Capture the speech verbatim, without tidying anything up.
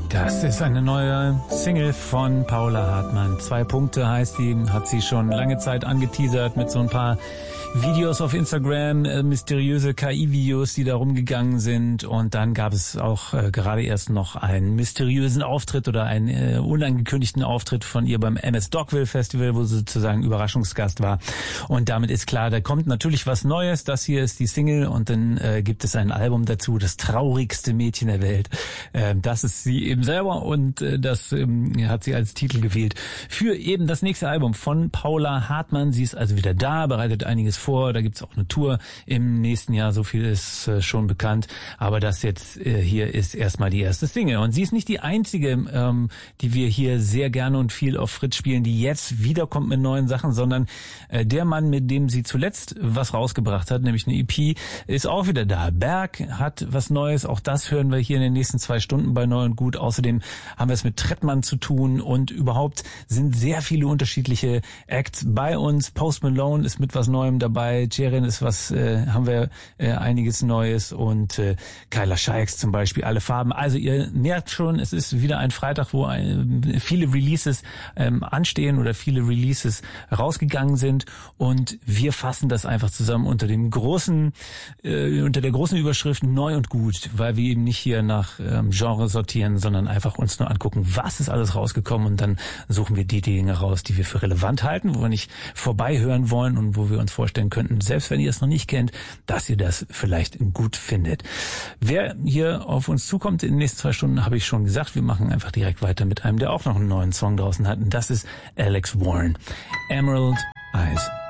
Das ist eine neue Single von Paula Hartmann. Zwei Punkte heißt die, hat sie schon lange Zeit angeteasert mit so ein paar Videos auf Instagram, äh, mysteriöse K I-Videos, die da rumgegangen sind. Und dann gab es auch äh, gerade erst noch einen mysteriösen Auftritt oder einen äh, unangekündigten Auftritt von ihr beim M S Dockville Festival, wo sie sozusagen Überraschungsgast war. Und damit ist klar, da kommt natürlich was Neues. Das hier ist die Single und dann äh, gibt es ein Album dazu, das traurigste Mädchen der Welt. Äh, das ist sie eben selber und äh, das ähm, hat sie als Titel gewählt für eben das nächste Album von Paula Hartmann. Sie ist also wieder da, bereitet einiges vor. Da gibt's auch eine Tour im nächsten Jahr, so viel ist äh, schon bekannt. Aber das jetzt äh, hier ist erstmal die erste Single. Und sie ist nicht die einzige, ähm, die wir hier sehr gerne und viel auf Fritz spielen, die jetzt wiederkommt mit neuen Sachen, sondern äh, der Mann, mit dem sie zuletzt was rausgebracht hat, nämlich eine E P, ist auch wieder da. Berg hat was Neues, auch das hören wir hier in den nächsten zwei Stunden bei Neu und Gut. Außerdem haben wir es mit Trettmann zu tun und überhaupt sind sehr viele unterschiedliche Acts bei uns. Post Malone ist mit was Neuem dabei, Jerin ist was, äh, haben wir äh, einiges Neues und äh, Kyla Scheiks zum Beispiel, alle Farben. Also ihr merkt schon, es ist wieder ein Freitag, wo ein, viele Releases ähm, anstehen oder viele Releases rausgegangen sind und wir fassen das einfach zusammen unter dem großen, äh, unter der großen Überschrift Neu und Gut, weil wir eben nicht hier nach ähm, Genre sortieren, sondern einfach uns nur angucken, was ist alles rausgekommen und dann suchen wir die Dinge raus, die wir für relevant halten, wo wir nicht vorbeihören wollen und wo wir uns vorstellen könnten, selbst wenn ihr es noch nicht kennt, dass ihr das vielleicht gut findet. Wer hier auf uns zukommt in den nächsten zwei Stunden, habe ich schon gesagt, wir machen einfach direkt weiter mit einem, der auch noch einen neuen Song draußen hat und das ist Alex Warren. Emerald Eyes.